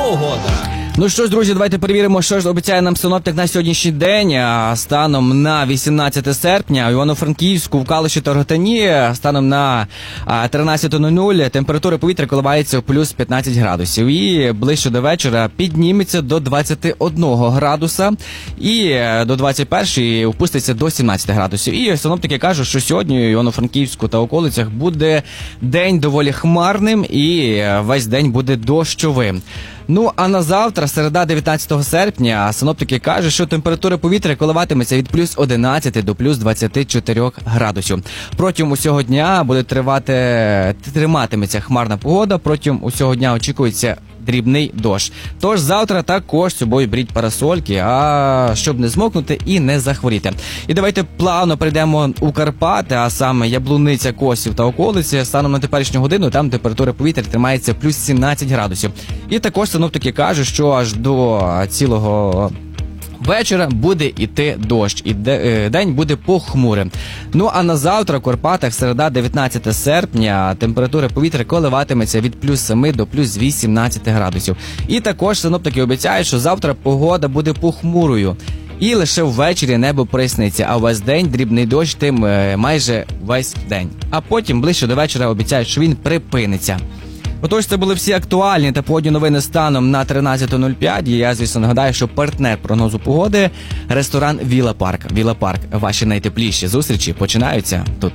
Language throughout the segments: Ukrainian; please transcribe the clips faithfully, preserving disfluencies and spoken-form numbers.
Погода. Ну що ж, друзі, давайте перевіримо, що ж обіцяє нам синоптик на сьогоднішній день. Станом на вісімнадцяте серпня у Івано-Франківську, в Калуші та Рогатині станом на тринадцяте нуль нуль температура повітря коливається в плюс п'ятнадцять градусів. І ближче до вечора підніметься до двадцяти одного градуса і до двадцять першої опуститься до сімнадцяти градусів. І синоптики кажуть, що сьогодні у Івано-Франківську та околицях буде день доволі хмарним і весь день буде дощовим. Ну, а на завтра, середа, дев'ятнадцятого серпня, синоптики кажуть, що температура повітря коливатиметься від плюс одинадцяти до плюс двадцяти чотирьох градусів. Протягом усього дня буде тривати, триматиметься хмарна погода, протягом усього дня очікується дрібний дощ. Тож завтра також з собою беріть парасольки, а щоб не змокнути і не захворіти. І давайте плавно перейдемо у Карпати, а саме Яблуниця, Косів та околиці. Станом на теперішню годину там температура повітря тримається плюс сімнадцять градусів. І також синоптики кажуть, що аж до цілого вечора буде йти дощ, і день буде похмурим. Ну а на завтра в Карпатах, середа, дев'ятнадцяте серпня, температура повітря коливатиметься від плюс семи до плюс вісімнадцяти градусів. І також синоптики обіцяють, що завтра погода буде похмурою. І лише ввечері небо проясниться, а весь день дрібний дощ тим майже весь день. А потім ближче до вечора обіцяють, що він припиниться. Отож, це були всі актуальні та погодні новини станом на тринадцяте нуль п'ять. І я, звісно, нагадаю, що партнер прогнозу погоди – ресторан Віла Парк. Віла Парк. Ваші найтепліші зустрічі починаються тут.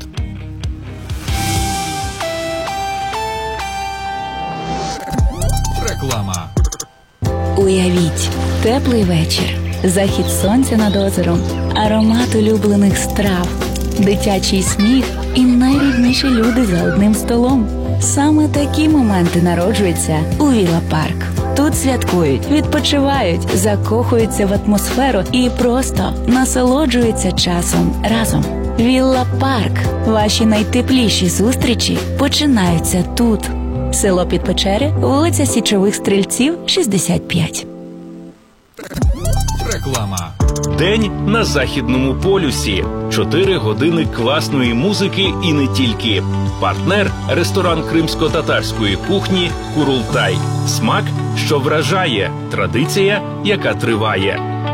Реклама. Уявіть, теплий вечір, захід сонця над озером, аромат улюблених страв, дитячий сміх і найрідніші люди за одним столом. Саме такі моменти народжуються у Віла Парк. Тут святкують, відпочивають, закохуються в атмосферу і просто насолоджуються часом разом. Віла Парк. Ваші найтепліші зустрічі починаються тут. Село Підпечери, вулиця Січових Стрільців, шістдесят п'ять. Реклама. День на Західному полюсі. Чотири години класної музики і не тільки. Партнер – ресторан кримсько-татарської кухні «Курултай». Смак, що вражає. Традиція, яка триває.